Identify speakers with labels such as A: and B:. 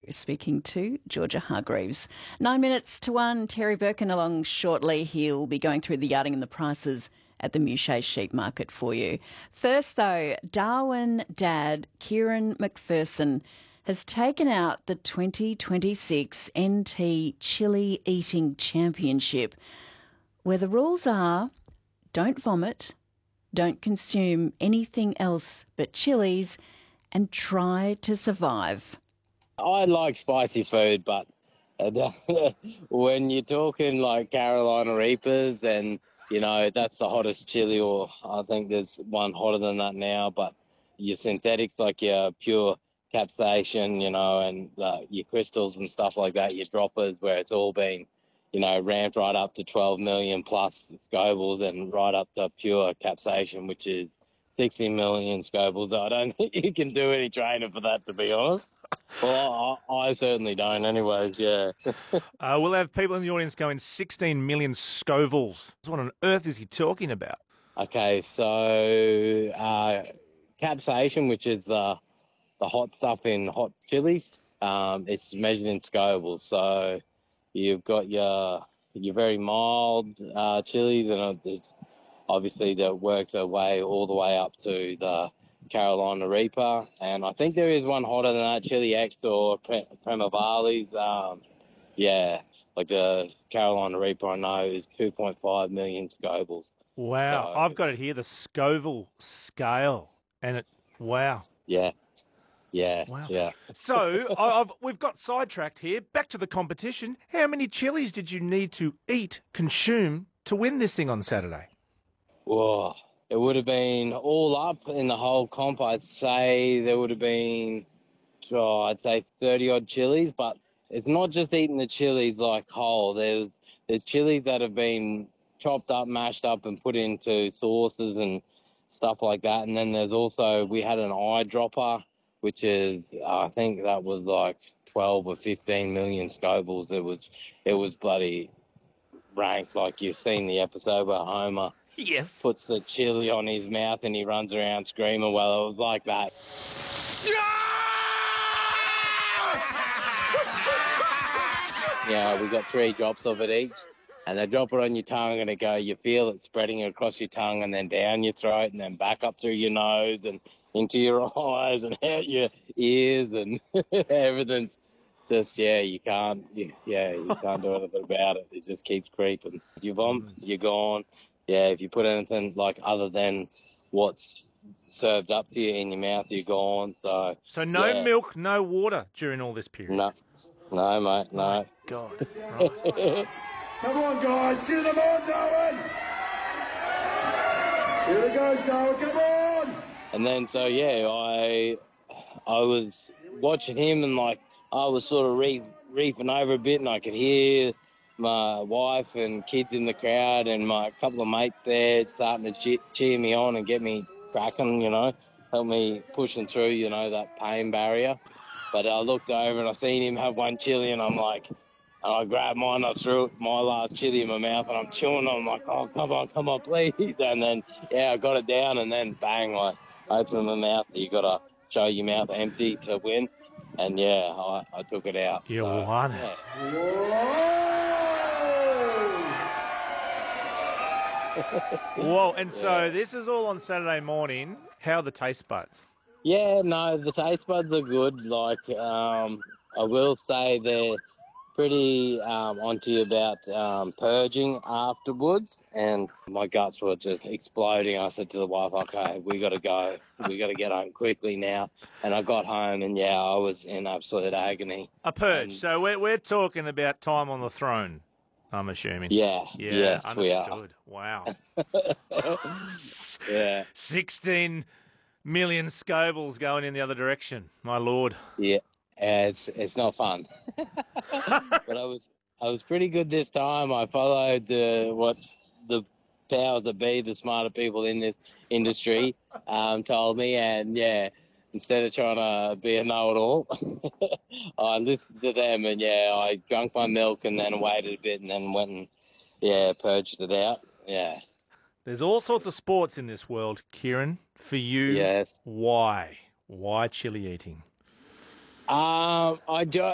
A: speaking to Georgia Hargreaves. 9 minutes to 1, Terry Birkin along shortly. He'll be going through the yarding and the prices at the Mouchet Sheep Market for you. First, though, Darwin dad Kieran McPherson has taken out the 2026 NT Chili Eating Championship, where the rules are don't vomit, don't consume anything else but chilies, and try to survive.
B: I like spicy food, but when you're talking like Carolina Reapers and, you know, that's the hottest chili, or I think there's one hotter than that now, but your synthetics like your pure capsaicin, you know, and your crystals and stuff like that, your droppers where it's all been, you know, ramped right up to 12 million plus Scovilles and right up to pure capsaicin, which is 60 million Scovilles. I don't think you can do any training for that, to be honest. Well, I certainly don't anyways, yeah.
C: We'll have people in the audience going 16 million Scovilles. What on earth is he talking about?
B: Okay, so capsaicin, which is the hot stuff in hot chilies, it's measured in Scovilles. So you've got your very mild chilies, and it's obviously that works their way all the way up to the Carolina Reaper, and I think there is one hotter than that, Chili X or Primavali's. Like the Carolina Reaper I know is 2.5 million Scovilles.
C: Wow,
B: So,
C: I've got it here, the Scoville scale, and it, wow.
B: Yeah.
C: Wow.
B: Yeah.
C: So we've got sidetracked here. Back to the competition. How many chilies did you need to consume to win this thing on Saturday?
B: Whoa. It would have been all up in the whole comp. I'd say there would have been, I'd say 30-odd chilies, but it's not just eating the chilies like whole. There's chilies that have been chopped up, mashed up, and put into sauces and stuff like that. And then there's also, we had an eyedropper, which is, I think that was like 12 or 15 million Scovilles. It was bloody ranked, like you've seen the episode where Homer puts the chili on his mouth and he runs around screaming. Well, it was like that. Yeah, we got 3 drops of it each, and they drop it on your tongue and you feel it spreading across your tongue and then down your throat and then back up through your nose and into your eyes and out your ears, and everything's just, you can't do anything about it. It just keeps creeping. If you vomit, you're gone. Yeah, if you put anything like other than what's served up to you in your mouth, you're gone. So
C: no milk, no water during all this period?
B: No, mate, no.
C: God. Right.
D: Come on, guys, cheer them on, Darwin! Here it goes, Darwin, come on!
B: And then, I was watching him, and like I was sort of reefing over a bit, and I could hear my wife and kids in the crowd and my couple of mates there starting to cheer me on and get me cracking, you know, help me pushing through, you know, that pain barrier. But I looked over and I seen him have one chili, and I'm like, and I grabbed mine, I threw my last chili in my mouth, and I'm chewing on. I'm like, oh, come on, please. And then, I got it down, and then bang, I opened my mouth. You got to show your mouth empty to win. And I took it out.
C: You won it. Whoa, and so this is all on Saturday morning. How are the taste buds?
B: Yeah, no, the taste buds are good. Like, I will say they're pretty onto you about purging afterwards, and my guts were just exploding. I said to the wife, okay, we got to go. We got to get home quickly now. And I got home, and I was in absolute agony.
C: A purge. So we're talking about time on the throne, I'm assuming.
B: Yeah. Yes,
C: understood.
B: We are.
C: Wow.
B: Yeah.
C: 16 million Scovilles going in the other direction. My lord.
B: Yeah. It's not fun. But I was pretty good this time. I followed what the powers that be, the smarter people in this industry, told me, and instead of trying to be a know-it-all, I listened to them, and I drank my milk and then waited a bit and then went and purged it out. Yeah.
C: There's all sorts of sports in this world, Kieran. For you,
B: yes.
C: Why chili eating?
B: I